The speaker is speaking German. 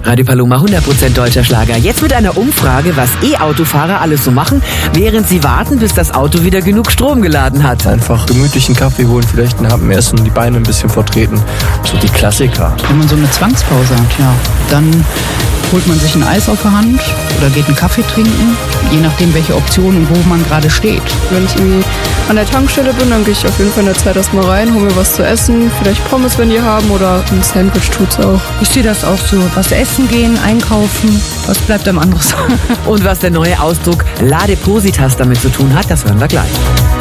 Radio Paloma, 100% deutscher Schlager. Jetzt mit einer Umfrage, was E-Autofahrer alles so machen, während sie warten, bis das Auto wieder genug Strom geladen hat. Einfach gemütlichen Kaffee holen, vielleicht einen Happen essen und die Beine ein bisschen vertreten. So die Klassiker. Wenn man so eine Zwangspause hat, ja, dann holt man sich ein Eis auf der Hand oder geht einen Kaffee trinken, je nachdem, welche Option und wo man gerade steht. Wenn ich irgendwie an der Tankstelle bin, dann gehe ich auf jeden Fall in der Zeit erstmal rein, hole mir was zu essen, vielleicht Pommes, wenn die haben, oder ein Sandwich tut's auch. Ich sehe das auch so. Was essen gehen, einkaufen, was bleibt einem anderes? Und was der neue Ausdruck Ladepositas damit zu tun hat, das hören wir gleich.